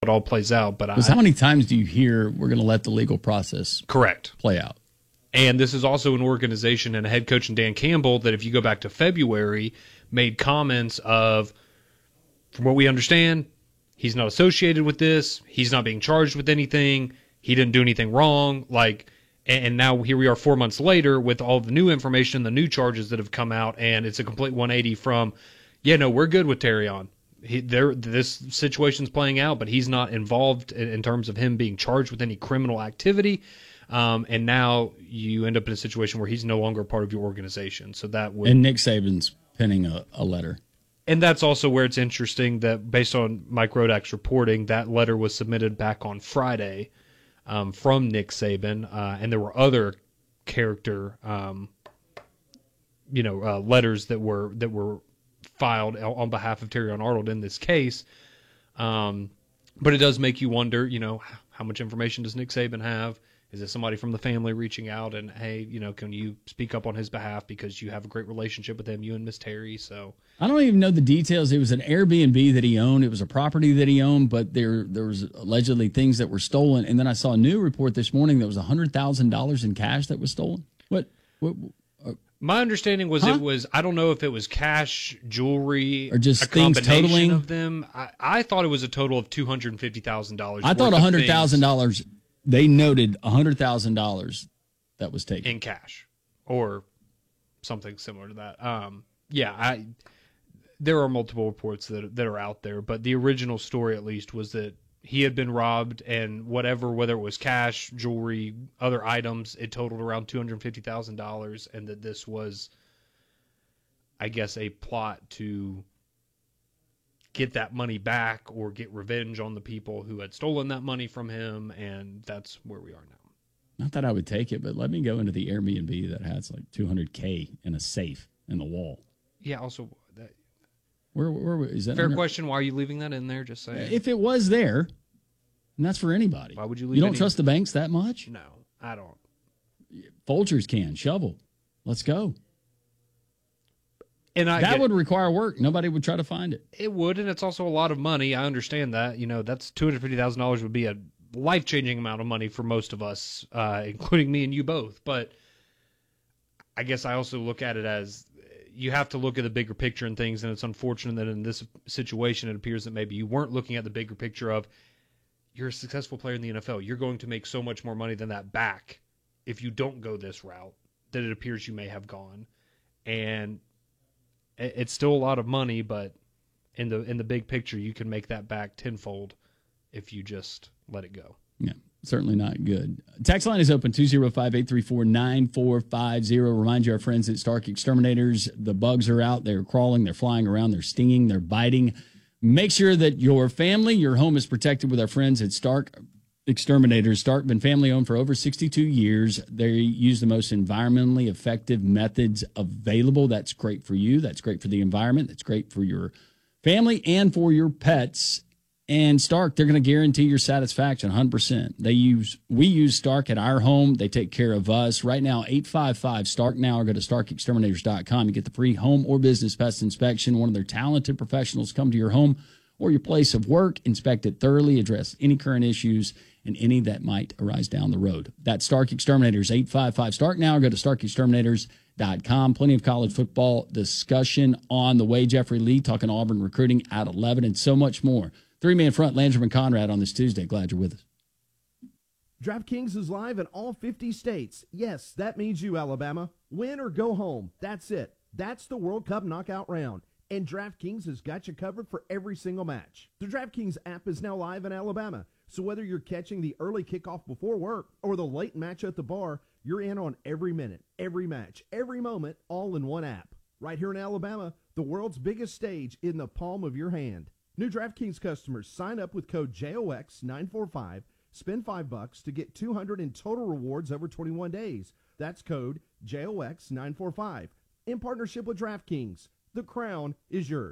it all plays out. But how many times do you hear we're going to let the legal process play out? And this is also an organization and a head coach in Dan Campbell that, if you go back to February, made comments of, from what we understand, he's not associated with this. He's not being charged with anything. He didn't do anything wrong. And now here we are 4 months later with all the new information, the new charges that have come out, and it's a complete 180 from, we're good with Terrion. This situation's playing out, but he's not involved in terms of him being charged with any criminal activity. And now you end up in a situation where he's no longer a part of your organization. So that would, and Nick Saban's penning a letter. And that's also where it's interesting that, based on Mike Rodak's reporting, that letter was submitted back on Friday from Nick Saban, and there were other character, letters that were filed on behalf of Terrion Arnold in this case. But it does make you wonder, how much information does Nick Saban have? Is it somebody from the family reaching out and, hey, can you speak up on his behalf because you have a great relationship with him, you and Miss Terry? So I don't even know the details. It was an Airbnb that he owned. It was a property that he owned, but there was allegedly things that were stolen. And then I saw a new report this morning that was $100,000 in cash that was stolen. What my understanding was it was, I don't know if it was cash, jewelry, or just a things combination totaling of them. I thought it was a total of $250,000. I thought $100,000. They noted $100,000 that was taken in cash or something similar to that. There are multiple reports that are out there, but the original story, at least, was that he had been robbed, and whether it was cash, jewelry, other items, it totaled around $250,000, and that this was, I guess, a plot to get that money back or get revenge on the people who had stolen that money from him, and that's where we are now. Not that I would take it, but let me go into the Airbnb that has like $200K in a safe in the wall. Yeah, also, that, where is that? Fair question. Why are you leaving that in there? Just saying. If it was there, and that's for anybody. Why would you leave? You don't trust the banks that much? No, I don't. Folgers can. Shovel. Let's go. And that would require work. Nobody would try to find it. It would, and it's also a lot of money. I understand that. That's $250,000 would be a life-changing amount of money for most of us, including me and you both. But I guess I also look at it as you have to look at the bigger picture and things, and it's unfortunate that in this situation it appears that maybe you weren't looking at the bigger picture of, you're a successful player in the NFL. You're going to make so much more money than that back if you don't go this route that it appears you may have gone. And it's still a lot of money, but in the big picture, you can make that back tenfold if you just let it go. Yeah, certainly not good. Text line is open, 205-834-9450. Remind you, our friends at Stark Exterminators, the bugs are out. They're crawling, they're flying around, they're stinging, they're biting. Make sure that your family, your home is protected with our friends at Stark Exterminators. Stark been family owned for over 62 years. They use the most environmentally effective methods available. That's great for you. That's great for the environment. That's great for your family and for your pets. And Stark, they're going to guarantee your satisfaction 100%. We use Stark at our home. They take care of us. Right now, 855-STARK now, or go to starkexterminators.com. You get the free home or business pest inspection. One of their talented professionals come to your home or your place of work, inspect it thoroughly, address any current issues and any that might arise down the road. That's Stark Exterminators, 855-STARK now, or go to starkexterminators.com. Plenty of college football discussion on the way. Jeffrey Lee talking Auburn recruiting at 11 and so much more. Three-man front, Landrum and Conrad on this Tuesday. Glad you're with us. DraftKings is live in all 50 states. Yes, that means you, Alabama. Win or go home. That's it. That's the World Cup knockout round. And DraftKings has got you covered for every single match. The DraftKings app is now live in Alabama. So whether you're catching the early kickoff before work or the late match at the bar, you're in on every minute, every match, every moment, all in one app. Right here in Alabama, the world's biggest stage in the palm of your hand. New DraftKings customers sign up with code JOX945, spend $5 to get $200 in total rewards over 21 days. That's code JOX945. In partnership with DraftKings, the crown is yours.